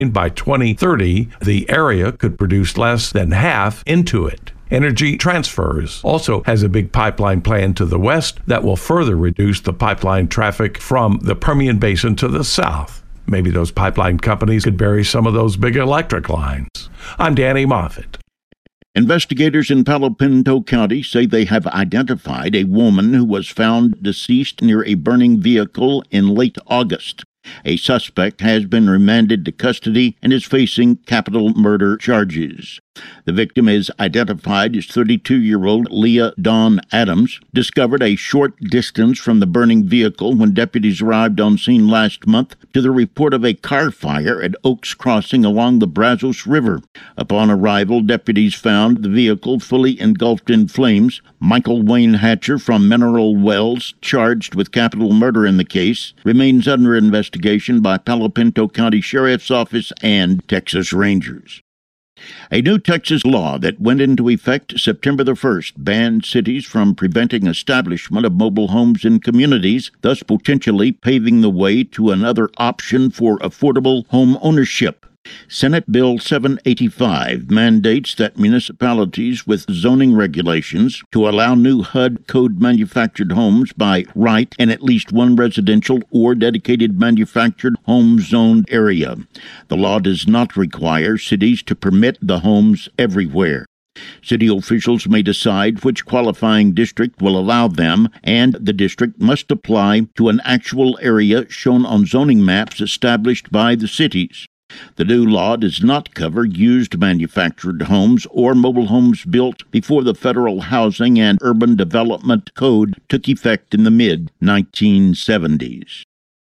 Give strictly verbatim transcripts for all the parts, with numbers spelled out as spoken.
By twenty thirty, the area could produce less than half into it. Energy Transfers also has a big pipeline plan to the west that will further reduce the pipeline traffic from the Permian Basin to the south. Maybe those pipeline companies could bury some of those big electric lines. I'm Danny Moffett. Investigators in Palo Pinto County say they have identified a woman who was found deceased near a burning vehicle in late August. A suspect has been remanded to custody and is facing capital murder charges. The victim is identified as thirty-two-year-old Leah Dawn Adams, discovered a short distance from the burning vehicle when deputies arrived on scene last month to the report of a car fire at Oaks Crossing along the Brazos River. Upon arrival, deputies found the vehicle fully engulfed in flames. Michael Wayne Hatcher from Mineral Wells, charged with capital murder in the case, remains under investigation by Palo Pinto County Sheriff's Office and Texas Rangers. A new Texas law that went into effect September the first banned cities from preventing establishment of mobile homes in communities, thus potentially paving the way to another option for affordable home ownership. Senate Bill seven eighty-five mandates that municipalities with zoning regulations to allow new H U D code manufactured homes by right in at least one residential or dedicated manufactured home zoned area. The law does not require cities to permit the homes everywhere. City officials may decide which qualifying district will allow them, and the district must apply to an actual area shown on zoning maps established by the cities. The new law does not cover used manufactured homes or mobile homes built before the Federal Housing and Urban Development Code took effect in the mid nineteen seventies.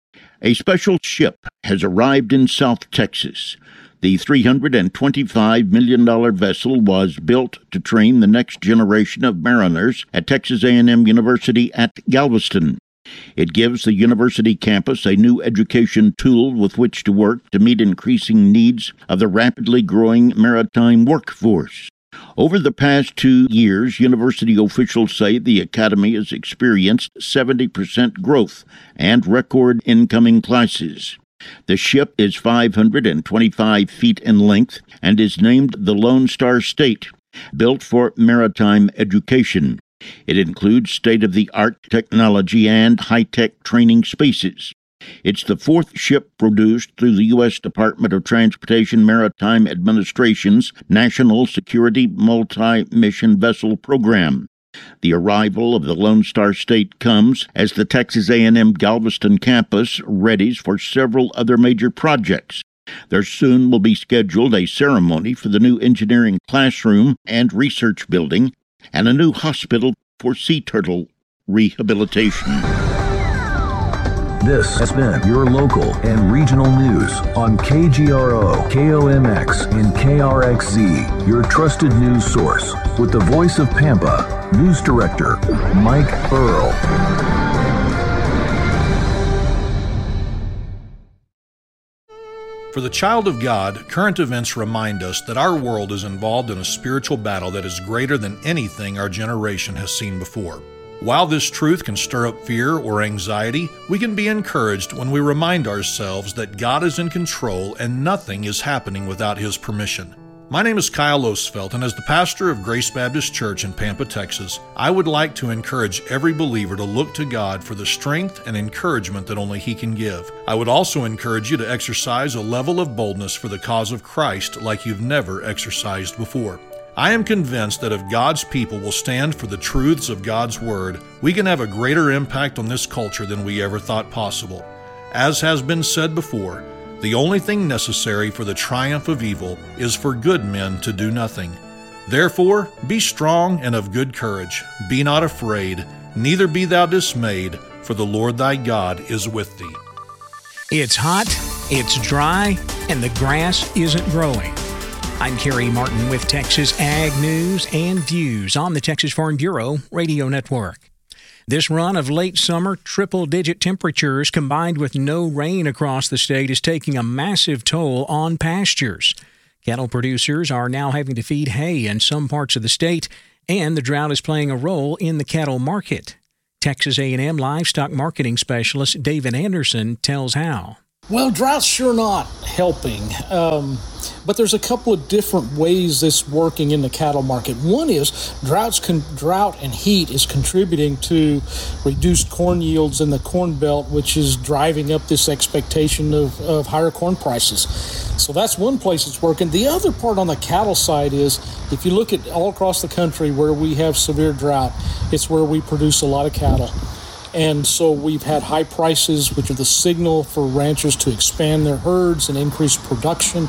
A special ship has arrived in South Texas. The three hundred twenty-five million dollars vessel was built to train the next generation of mariners at Texas A and M University at Galveston. It gives the university campus a new education tool with which to work to meet increasing needs of the rapidly growing maritime workforce. Over the past two years, university officials say the academy has experienced seventy percent growth and record incoming classes. The ship is five hundred twenty-five feet in length and is named the Lone Star State, built for maritime education. It includes state-of-the-art technology and high-tech training spaces. It's the fourth ship produced through the U S Department of Transportation Maritime Administration's National Security Multi-Mission Vessel Program. The arrival of the Lone Star State comes as the Texas A and M Galveston campus readies for several other major projects. There soon will be scheduled a ceremony for the new engineering classroom and research building, and a new hospital for sea turtle rehabilitation. This has been your local and regional news on K G R O, K O M X, and K R X Z, your trusted news source, with the voice of Pampa, News Director Mike Earl. For the child of God, current events remind us that our world is involved in a spiritual battle that is greater than anything our generation has seen before. While this truth can stir up fear or anxiety, we can be encouraged when we remind ourselves that God is in control and nothing is happening without His permission. My name is Kyle Osfeld, and as the pastor of Grace Baptist Church in Pampa, Texas, I would like to encourage every believer to look to God for the strength and encouragement that only He can give. I would also encourage you to exercise a level of boldness for the cause of Christ like you've never exercised before. I am convinced that if God's people will stand for the truths of God's Word, we can have a greater impact on this culture than we ever thought possible. As has been said before, the only thing necessary for the triumph of evil is for good men to do nothing. Therefore, be strong and of good courage. Be not afraid, neither be thou dismayed, for the Lord thy God is with thee. It's hot, it's dry, and the grass isn't growing. I'm Kerry Martin with Texas Ag News and Views on the Texas Farm Bureau Radio Network. This run of late summer triple-digit temperatures combined with no rain across the state is taking a massive toll on pastures. Cattle producers are now having to feed hay in some parts of the state, and the drought is playing a role in the cattle market. Texas A and M livestock marketing specialist David Anderson tells how. Well, drought's sure not helping, um, but there's a couple of different ways this working in the cattle market. One is droughts con- drought and heat is contributing to reduced corn yields in the Corn Belt, which is driving up this expectation of, of higher corn prices. So that's one place it's working. The other part on the cattle side is, if you look at all across the country where we have severe drought, it's where we produce a lot of cattle. And so we've had high prices, which are the signal for ranchers to expand their herds and increase production.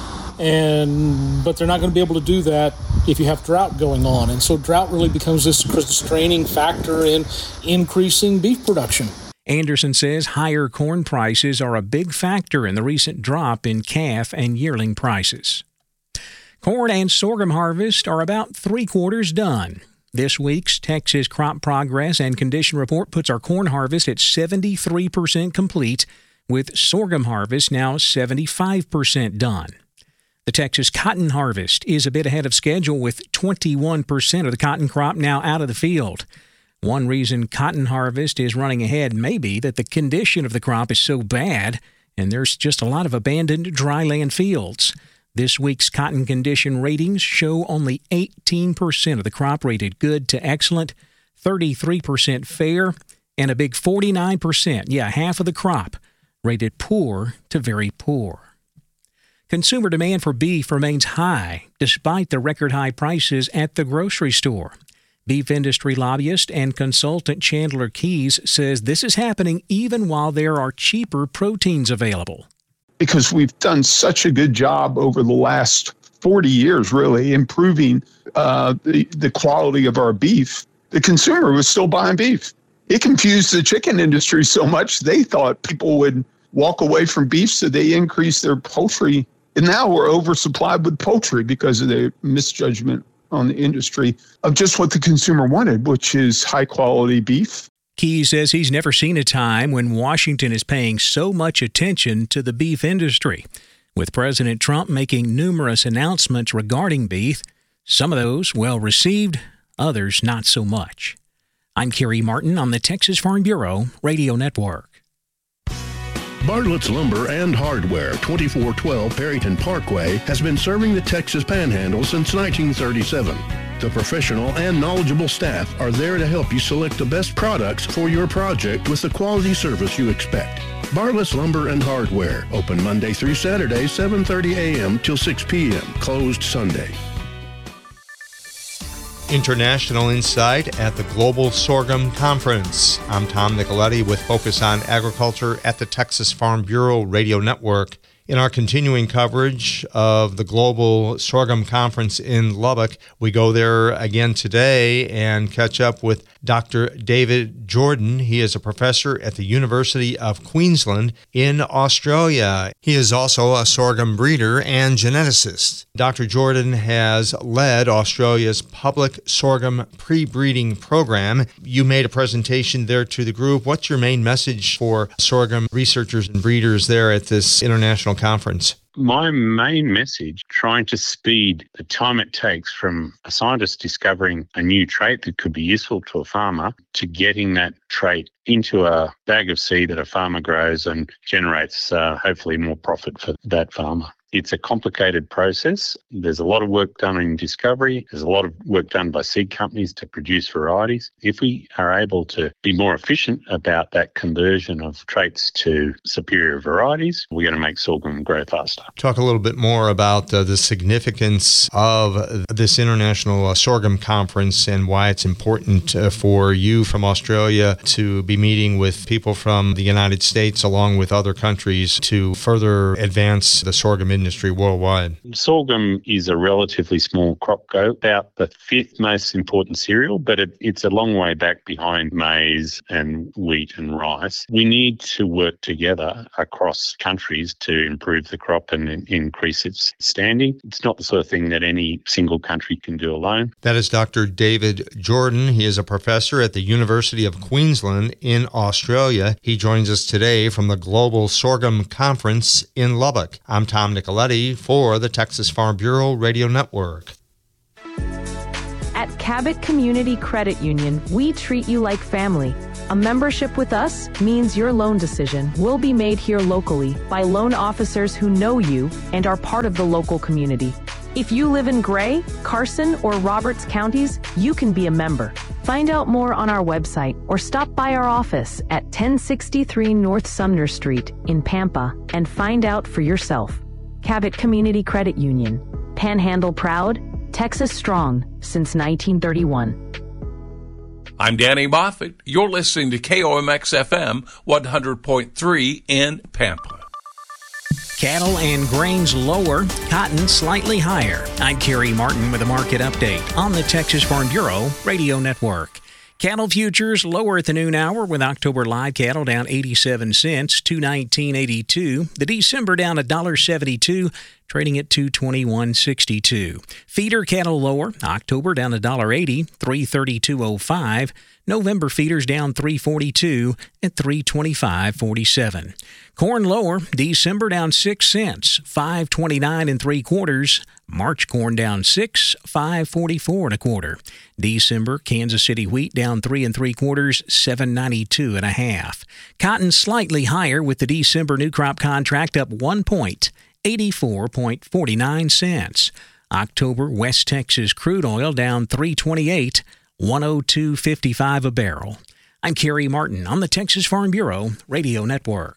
And but they're not going to be able to do that if you have drought going on. And so drought really becomes this constraining factor in increasing beef production. Anderson says higher corn prices are a big factor in the recent drop in calf and yearling prices. Corn and sorghum harvest are about three quarters done. This week's Texas Crop Progress and Condition Report puts our corn harvest at seventy-three percent complete, with sorghum harvest now seventy-five percent done. The Texas cotton harvest is a bit ahead of schedule, with twenty-one percent of the cotton crop now out of the field. One reason cotton harvest is running ahead may be that the condition of the crop is so bad, and there's just a lot of abandoned dryland fields. This week's cotton condition ratings show only eighteen percent of the crop rated good to excellent, thirty-three percent fair, and a big forty-nine percent, yeah, half of the crop, rated poor to very poor. Consumer demand for beef remains high despite the record high prices at the grocery store. Beef industry lobbyist and consultant Chandler Keyes says this is happening even while there are cheaper proteins available. Because we've done such a good job over the last forty years, really, improving uh, the, the quality of our beef, the consumer was still buying beef. It confused the chicken industry so much, they thought people would walk away from beef, so they increased their poultry. And now we're oversupplied with poultry because of the misjudgment on the industry of just what the consumer wanted, which is high-quality beef. Key says he's never seen a time when Washington is paying so much attention to the beef industry. With President Trump making numerous announcements regarding beef, some of those well received, others not so much. I'm Kerry Martin on the Texas Farm Bureau Radio Network. Bartlett's Lumber and Hardware, twenty-four twelve Perryton Parkway, has been serving the Texas Panhandle since nineteen thirty-seven. The professional and knowledgeable staff are there to help you select the best products for your project with the quality service you expect. Bartlett's Lumber and Hardware, open Monday through Saturday, seven thirty a.m. till six p.m., closed Sunday. International Insight at the Global Sorghum Conference. I'm Tom Nicoletti with Focus on Agriculture at the Texas Farm Bureau Radio Network. In our continuing coverage of the Global Sorghum Conference in Lubbock, we go there again today and catch up with Doctor David Jordan. He is a professor at the University of Queensland in Australia. He is also a sorghum breeder and geneticist. Doctor Jordan has led Australia's public sorghum pre-breeding program. You made a presentation there to the group. What's your main message for sorghum researchers and breeders there at this international conference? My main message, trying to speed the time it takes from a scientist discovering a new trait that could be useful to a farmer to getting that trait into a bag of seed that a farmer grows and generates uh, hopefully more profit for that farmer. It's a complicated process. There's a lot of work done in discovery. There's a lot of work done by seed companies to produce varieties. If we are able to be more efficient about that conversion of traits to superior varieties, we're going to make sorghum grow faster. Talk a little bit more about uh, the significance of this International uh, Sorghum Conference and why it's important uh, for you from Australia to be meeting with people from the United States along with other countries to further advance the sorghum industry. industry worldwide. Sorghum is a relatively small crop, go about the fifth most important cereal, but it, it's a long way back behind maize and wheat and rice. We need to work together across countries to improve the crop and in, increase its standing. It's not the sort of thing that any single country can do alone. That is Doctor David Jordan. He is a professor at the University of Queensland in Australia. He joins us today from the Global Sorghum Conference in Lubbock. I'm Tom Nicoletti for the Texas Farm Bureau Radio Network. At Cabot Community Credit Union, we treat you like family. A membership with us means your loan decision will be made here locally by loan officers who know you and are part of the local community. If you live in Gray, Carson, or Roberts counties, you can be a member. Find out more on our website or stop by our office at ten sixty-three North Sumner Street in Pampa and find out for yourself. Cabot Community Credit Union. Panhandle proud, Texas strong since nineteen thirty-one. I'm Danny Moffett. You're listening to K O M X F M one hundred point three in Pampa. Cattle and grains lower, cotton slightly higher. I'm Kerry Martin with a market update on the Texas Farm Bureau Radio Network. Cattle futures lower at the noon hour with October live cattle down eighty-seven cents, two nineteen eighty-two. The December down one dollar seventy-two, trading at two twenty-one sixty-two. Feeder cattle lower, October down one dollar eighty, three thirty-two oh five. November feeders down three forty-two at three twenty-five forty-seven. Corn lower, December down six cents, five twenty-nine and three quarters. March corn down six, five forty-four and a quarter. December Kansas City wheat down three and three quarters, seven ninety-two and a half. Cotton slightly higher with the December new crop contract up one point, eighty-four forty-nine cents. October West Texas crude oil down three twenty-eight, one oh two fifty-five a barrel. I'm Kerry Martin on the Texas Farm Bureau Radio Network.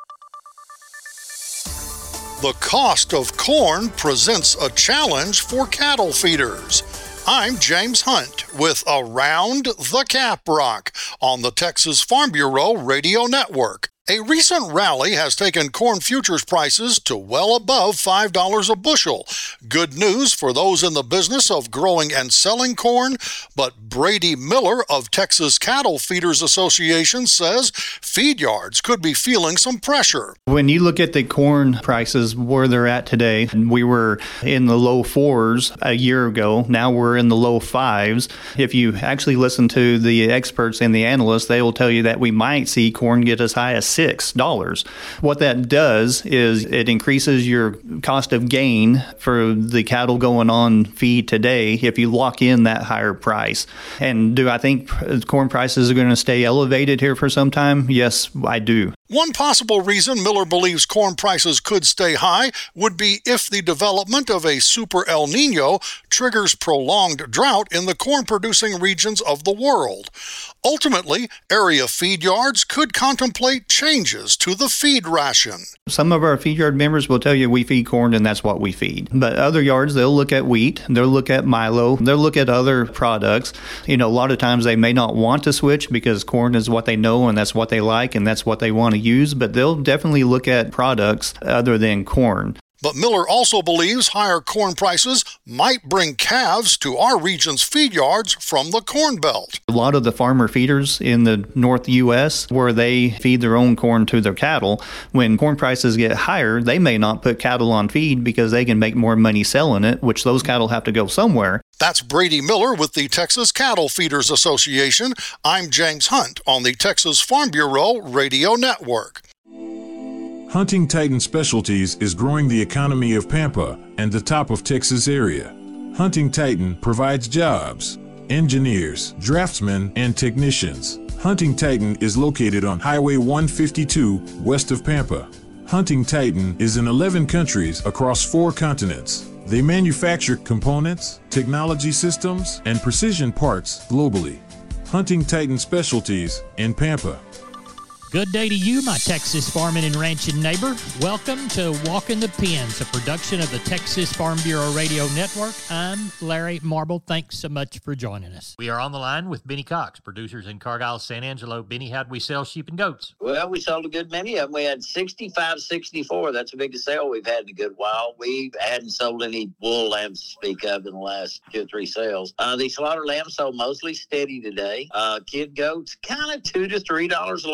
The cost of corn presents a challenge for cattle feeders. I'm James Hunt with Around the Caprock on the Texas Farm Bureau Radio Network. A recent rally has taken corn futures prices to well above five dollars a bushel. Good news for those in the business of growing and selling corn, but Brady Miller of Texas Cattle Feeders Association says feed yards could be feeling some pressure. When you look at the corn prices where they're at today, we were in the low fours a year ago. Now we're in the low fives. If you actually listen to the experts and the analysts, they will tell you that we might see corn get as high as six dollars. What that does is it increases your cost of gain for the cattle going on feed today if you lock in that higher price. And do I think corn prices are going to stay elevated here for some time? Yes, I do. One possible reason Miller believes corn prices could stay high would be if the development of a super El Nino triggers prolonged drought in the corn-producing regions of the world. Ultimately, area feed yards could contemplate changes to the feed ration. Some of our feed yard members will tell you we feed corn and that's what we feed. But other yards, they'll look at wheat, they'll look at milo, they'll look at other products. You know, a lot of times they may not want to switch because corn is what they know and that's what they like and that's what they want to use, but they'll definitely look at products other than corn. But Miller also believes higher corn prices might bring calves to our region's feed yards from the Corn Belt. A lot of the farmer feeders in the North U S, where they feed their own corn to their cattle, when corn prices get higher, they may not put cattle on feed because they can make more money selling it, which those cattle have to go somewhere. That's Brady Miller with the Texas Cattle Feeders Association. I'm James Hunt on the Texas Farm Bureau Radio Network. Hunting Titan Specialties is growing the economy of Pampa and the top of Texas area. Hunting Titan provides jobs, engineers, draftsmen, and technicians. Hunting Titan is located on Highway one fifty-two west of Pampa. Hunting Titan is in eleven countries across four continents. They manufacture components, technology systems, and precision parts globally. Hunting Titan Specialties in Pampa. Good day to you, my Texas farming and ranching neighbor. Welcome to Walking the Pens, a production of the Texas Farm Bureau Radio Network. I'm Larry Marble. Thanks so much for joining us. We are on the line with Benny Cox, producers in Cargyle, San Angelo. Benny, how'd we sell sheep and goats? Well, we sold a good many of them. We had sixty-five, sixty-four. That's the biggest sale we've had in a good while. We hadn't sold any wool lambs to speak of in the last two or three sales. Uh, the slaughter lambs sold mostly steady today. Uh, kid goats, kind of two to three dollars lower.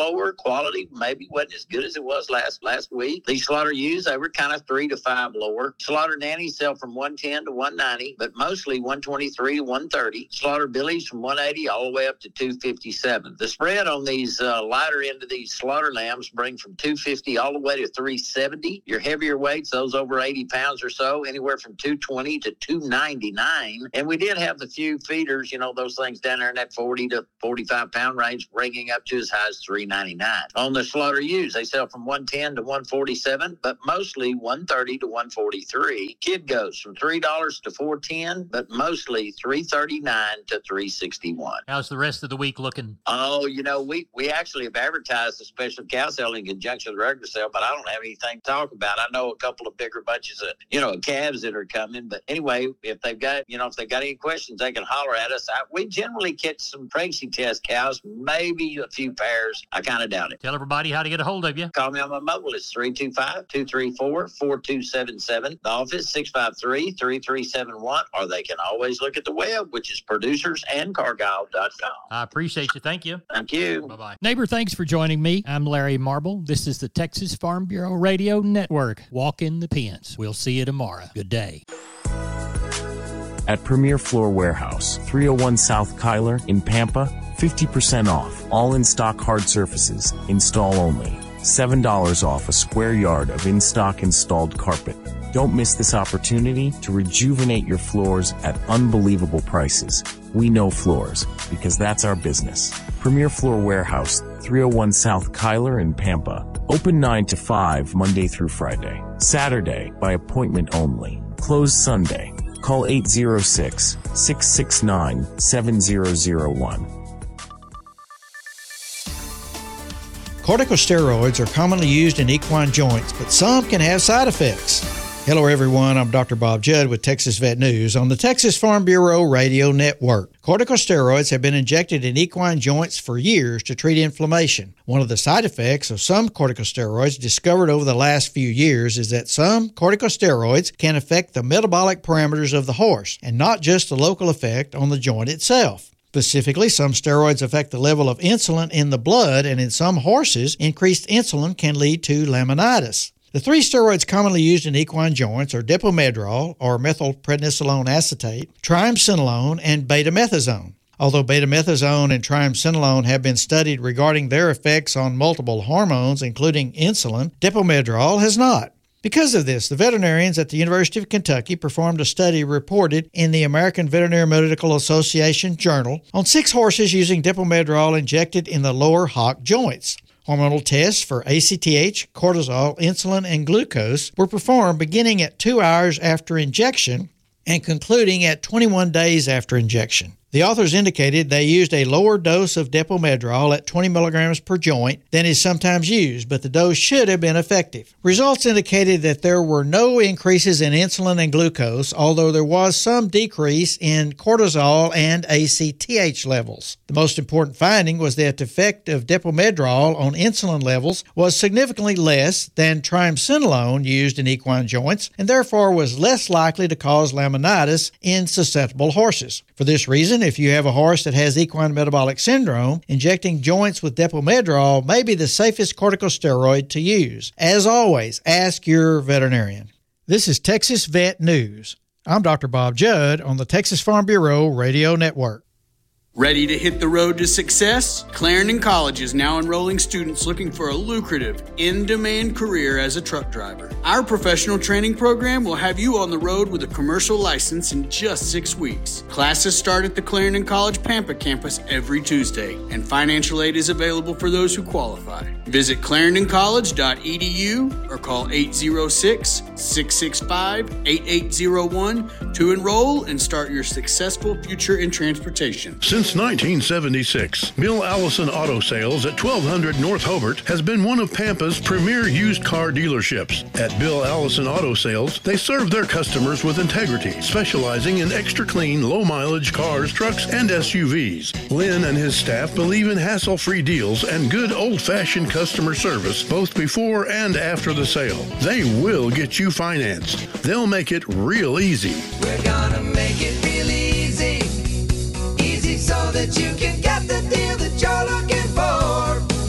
quality maybe wasn't as good as it was last last week. These slaughter ewes, they were kind of three to five lower. Slaughter nannies sell from one ten to one ninety, but mostly one twenty-three to one thirty. Slaughter billies from one eighty all the way up to two fifty-seven. The spread on these uh, lighter end of these slaughter lambs bring from two fifty all the way to three seventy. Your heavier weights, those over eighty pounds or so, anywhere from two twenty to two ninety-nine. And we did have the few feeders, you know, those things down there in that forty to forty-five pound range, bringing up to as high as three ninety-nine. On the slaughter ewes, they sell from one ten to one forty-seven, but mostly one thirty to one forty-three. Kid goes from three dollars to four ten, but mostly three thirty-nine to three sixty-one. How's the rest of the week looking? Oh, you know, we, we actually have advertised a special cow sale in conjunction with the regular sale, but I don't have anything to talk about. I know a couple of bigger bunches of, you know, calves that are coming. But anyway, if they've got, you know, if they've got any questions, they can holler at us. I, we generally catch some pregnancy test cows, maybe a few pairs. I kind of doubt it. Tell everybody how to get a hold of you. Call me on my mobile. It's three two five, two three four, four two seven seven. The office, six five three, three three seven one. Or they can always look at the web, which is producers and cargyle dot com. I appreciate you. Thank you. Thank you. Bye-bye. Neighbor, thanks for joining me. I'm Larry Marble. This is the Texas Farm Bureau Radio Network. Walk in the pens. We'll see you tomorrow. Good day. At Premier Floor Warehouse, three oh one South Kyler in Pampa, fifty percent off. All in-stock hard surfaces. Install only. seven dollars off a square yard of in-stock installed carpet. Don't miss this opportunity to rejuvenate your floors at unbelievable prices. We know floors, because that's our business. Premier Floor Warehouse, three oh one South Kyler in Pampa. Open nine to five Monday through Friday. Saturday, by appointment only. Closed Sunday. Call eight oh six, six six nine, seven oh oh one. Corticosteroids are commonly used in equine joints, but some can have side effects. Hello, everyone. I'm Doctor Bob Judd with Texas Vet News on the Texas Farm Bureau Radio Network. Corticosteroids have been injected in equine joints for years to treat inflammation. One of the side effects of some corticosteroids discovered over the last few years is that some corticosteroids can affect the metabolic parameters of the horse, and not just the local effect on the joint itself. Specifically, some steroids affect the level of insulin in the blood, and in some horses, increased insulin can lead to laminitis. The three steroids commonly used in equine joints are depomedrol, or methylprednisolone acetate, triamcinolone, and betamethasone. Although betamethasone and triamcinolone have been studied regarding their effects on multiple hormones, including insulin, depomedrol has not. Because of this, the veterinarians at the University of Kentucky performed a study reported in the American Veterinary Medical Association Journal on six horses using depomedrol injected in the lower hock joints. Hormonal tests for A C T H, cortisol, insulin, and glucose were performed beginning at two hours after injection and concluding at twenty-one days after injection. The authors indicated they used a lower dose of depomedrol at twenty milligrams per joint than is sometimes used, but the dose should have been effective. Results indicated that there were no increases in insulin and glucose, although there was some decrease in cortisol and A C T H levels. The most important finding was that the effect of depomedrol on insulin levels was significantly less than triamcinolone used in equine joints, and therefore was less likely to cause laminitis in susceptible horses. For this reason, if you have a horse that has equine metabolic syndrome, injecting joints with depomedrol may be the safest corticosteroid to use. As always, ask your veterinarian. This is Texas Vet News. I'm Doctor Bob Judd on the Texas Farm Bureau Radio Network. Ready to hit the road to success? Clarendon College is now enrolling students looking for a lucrative, in-demand career as a truck driver. Our professional training program will have you on the road with a commercial license in just six weeks. Classes start at the Clarendon College Pampa campus every Tuesday, and financial aid is available for those who qualify. Visit clarendon college dot e d u or call eight oh six, six six five, eight eight oh one to enroll and start your successful future in transportation. Since nineteen seventy-six, Bill Allison Auto Sales at twelve hundred North Hobart has been one of Pampa's premier used car dealerships. At Bill Allison Auto Sales, they serve their customers with integrity, specializing in extra clean, low-mileage cars, trucks, and S U Vs. Lynn and his staff believe in hassle-free deals and good old-fashioned customer service both before and after the sale. They will get you financed. They'll make it real easy. We're gonna make it real easy. Easy so that you can get the deal that you're looking for. Bill Allison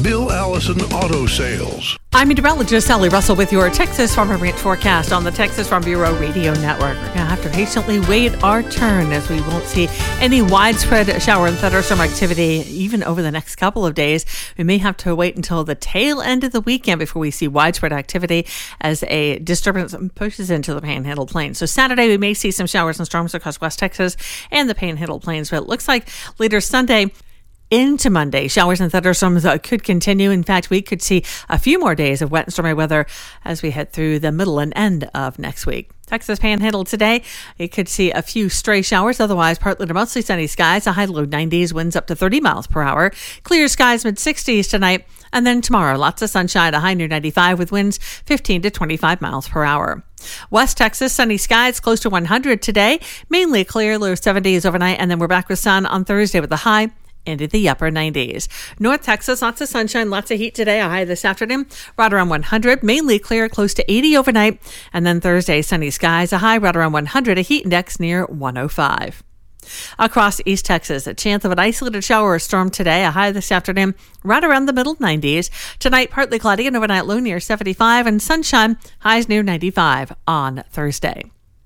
Allison Auto Sales. I'm meteorologist Sally Russell with your Texas Farm and Ranch forecast on the Texas Farm Bureau Radio Network. We're going to have to patiently wait our turn as we won't see any widespread shower and thunderstorm activity even over the next couple of days. We may have to wait until the tail end of the weekend before we see widespread activity as a disturbance pushes into the Panhandle Plains. So Saturday we may see some showers and storms across West Texas and the Panhandle Plains, but it looks like later Sunday into Monday, showers and thunderstorms uh, could continue. In fact, we could see a few more days of wet and stormy weather as we head through the middle and end of next week. Texas Panhandle today, it could see a few stray showers, otherwise partly to mostly sunny skies, a high to low nineties, winds up to thirty miles per hour. Clear skies, mid sixties tonight. And then tomorrow, lots of sunshine, a high near ninety-five with winds fifteen to twenty-five miles per hour. West Texas, sunny skies, close to one hundred today. Mainly clear, low seventies overnight, and then we're back with sun on Thursday with a high into the upper nineties. North Texas, lots of sunshine, lots of heat today, a high this afternoon, right around one hundred, mainly clear, close to eighty overnight, and then Thursday, sunny skies, a high right around one hundred, a heat index near one oh five. Across East Texas, a chance of an isolated shower or storm today, a high this afternoon, right around the middle nineties. Tonight, partly cloudy, and overnight low near seventy-five, and sunshine, highs near ninety-five on Thursday.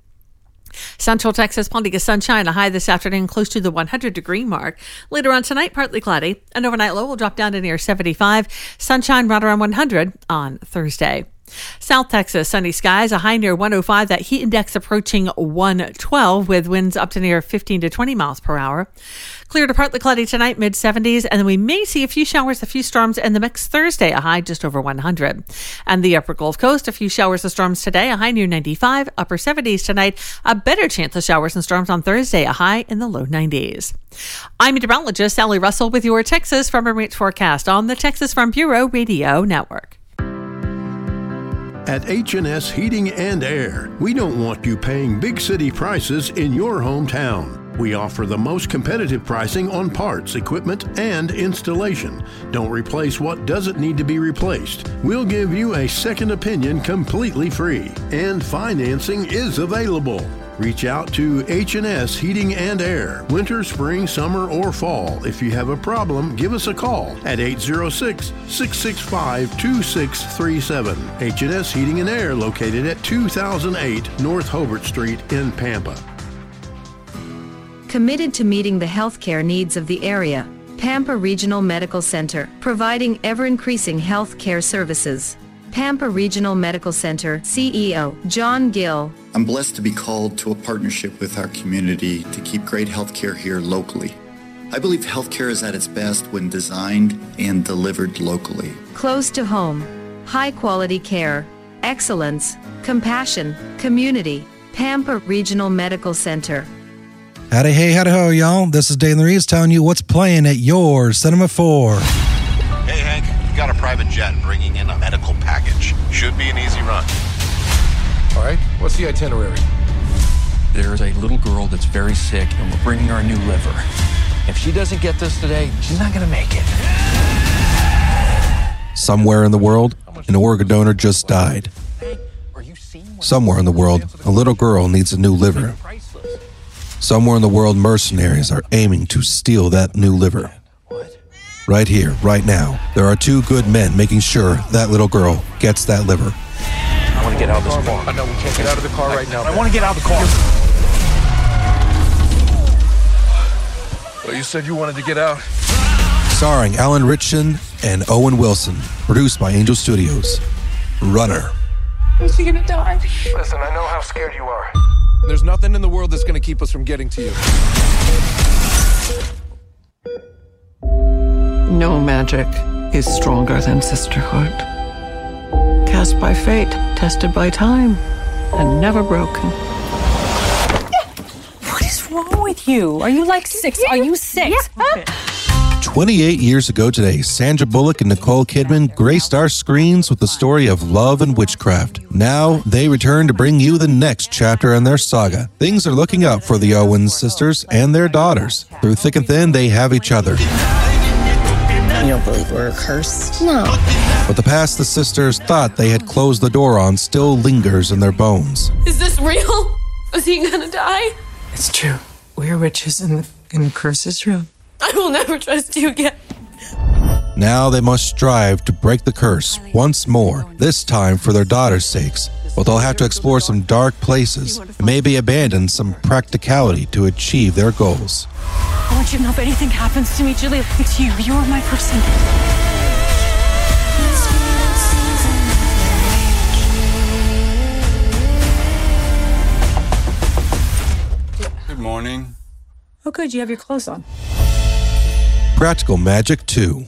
Central Texas, plenty of sunshine, a high this afternoon close to the one hundred degree mark. Later on tonight, partly cloudy, and overnight low will drop down to near seventy-five. Sunshine right around one hundred on Thursday. South Texas, sunny skies, a high near one oh five, that heat index approaching one twelve with winds up to near fifteen to twenty miles per hour. Clear to partly cloudy tonight, mid seventies, and then we may see a few showers, a few storms in the mix Thursday, a high just over one hundred. And the upper Gulf Coast, a few showers and storms today, a high near ninety-five, upper seventies tonight, a better chance of showers and storms on Thursday, a high in the low nineties. I'm meteorologist Sally Russell with your Texas Farm and Ranch forecast on the Texas Farm Bureau Radio Network. At H and S Heating and Air, we don't want you paying big city prices in your hometown. We offer the most competitive pricing on parts, equipment, and installation. Don't replace what doesn't need to be replaced. We'll give you a second opinion completely free, and financing is available. Reach out to H and S Heating and Air, winter, spring, summer, or fall. If you have a problem, give us a call at eight oh six, six six five, two six three seven. H and S Heating and Air, located at two thousand eight North Hobart Street in Pampa. Committed to meeting the healthcare needs of the area, Pampa Regional Medical Center, providing ever-increasing healthcare services. Pampa Regional Medical Center C E O John Gill. I'm blessed to be called to a partnership with our community to keep great healthcare here locally. I believe healthcare is at its best when designed and delivered locally. Close to home, high-quality care, excellence, compassion, community. Pampa Regional Medical Center. Howdy, hey, howdy, ho, y'all. This is Dane Reeves telling you what's playing at your Cinema four. Hey, Hank, we've got a private jet bringing in a medical package. Should be an easy run. All right, what's the itinerary? There's a little girl that's very sick, and we're bringing her a new liver. If she doesn't get this today, she's not going to make it. Somewhere in the world, an organ donor just died. Somewhere in the world, a little girl needs a new liver. Somewhere in the world, mercenaries are aiming to steal that new liver. Right here, right now, there are two good men making sure that little girl gets that liver. I want to get out of this car. No, we can't get out of the car right now. I want to get out of the car. Well, you said you wanted to get out. Starring Alan Ritchson and Owen Wilson. Produced by Angel Studios. Runner. Is he gonna die? Listen, I know how scared you are. There's nothing in the world that's going to keep us from getting to you. No magic is stronger than sisterhood. Cast by fate, tested by time, and never broken. What is wrong with you? Are you like six? Are you six? Yeah. twenty-eight years ago today, Sandra Bullock and Nicole Kidman graced our screens with the story of love and witchcraft. Now, they return to bring you the next chapter in their saga. Things are looking up for the Owens sisters and their daughters. Through thick and thin, they have each other. You don't believe we're cursed? No. But the past the sisters thought they had closed the door on still lingers in their bones. Is this real? Is he gonna die? It's true. We're witches and the, and the curse is real. I will never trust you again. Now they must strive to break the curse once more, this time for their daughters' sakes. But they'll have to explore some dark places and maybe abandon some practicality to achieve their goals. I want you to know if anything happens to me, Julia, it's you. You are my person. Good morning. Oh, good. You have your clothes on. Practical Magic two.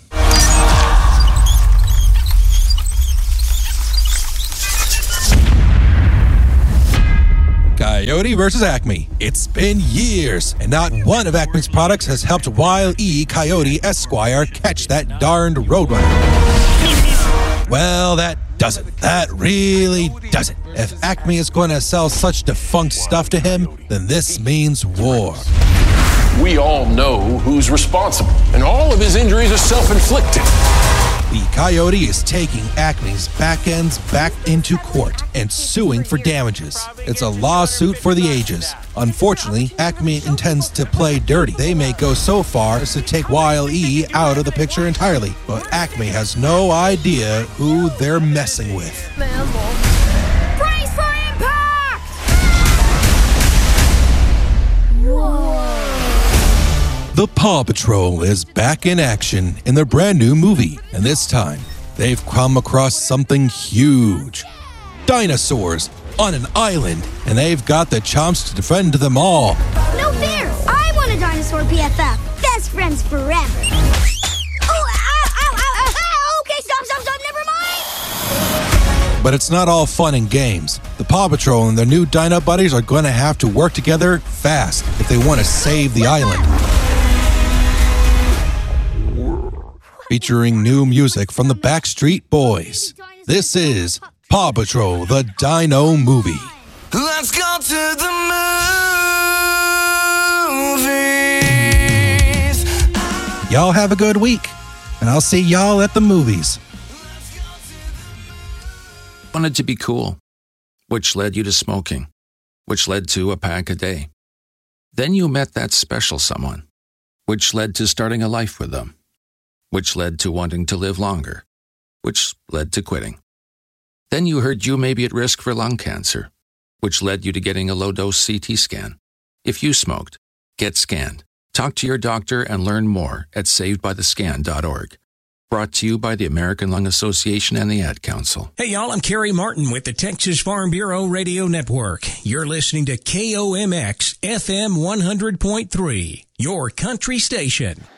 Coyote versus Acme. It's been years, and not one of Acme's products has helped Wile E. Coyote Esquire catch that darned Roadrunner. Well, that doesn't. That really doesn't. If Acme is going to sell such defunct stuff to him, then this means war. We all know who's responsible, and all of his injuries are self-inflicted. The Coyote is taking Acme's back ends back into court and suing for damages. It's a lawsuit for the ages. Unfortunately, Acme intends to play dirty. They may go so far as to take Wile E out of the picture entirely, but Acme has no idea who they're messing with. Brace for impact! Whoa. The Paw Patrol is back in action in their brand new movie, and this time they've come across something huge. Dinosaurs on an island, and they've got the chomps to defend them all. No fair! I want a dinosaur B F F. Best friends forever. Oh, ow, ow, ow, ow. Okay, stop, stop, stop, never mind. But it's not all fun and games. The Paw Patrol and their new Dino buddies are going to have to work together fast if they want to save the island. Featuring new music from the Backstreet Boys. This is Paw Patrol, the Dino Movie. Let's go to the movies. Y'all have a good week, and I'll see y'all at the movies. Wanted to be cool, which led you to smoking, which led to a pack a day. Then you met that special someone, which led to starting a life with them, which led to wanting to live longer, which led to quitting. Then you heard you may be at risk for lung cancer, which led you to getting a low-dose C T scan. If you smoked, get scanned. Talk to your doctor and learn more at saved by the scan dot org. Brought to you by the American Lung Association and the Ad Council. Hey, y'all, I'm Kerry Martin with the Texas Farm Bureau Radio Network. You're listening to K O M X F M one hundred point three, your country station.